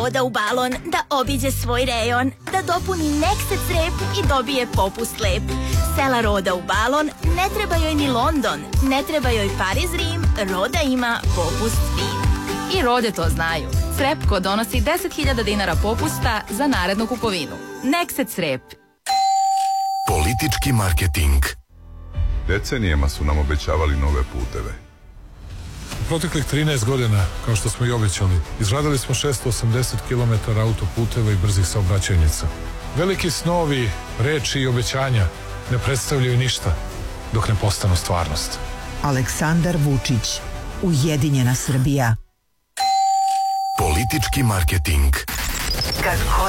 Oda u balon da obiđe svoj rejon, da dopuni Next Crep i dobije popust lep. Sela Roda u balon, ne treba joj ni London, ne treba joj Pariz, Rim, Roda ima popust fin. I Rode to znaju. Crepko donosi 10.000 dinara popusta za narednu kupovinu. Next Crep. Politički marketing. Decenijama su nam obećavali nove puteve. U proteklih 13 godina, kao što smo i obećali, izradili smo 680 km autoputeva i brzih saobraćajnica. Veliki snovi, reči i obećanja ne predstavljaju ništa dok ne postanu stvarnost. Aleksandar Vučić, Ujedinjena Srbija. Politički marketing. Kad god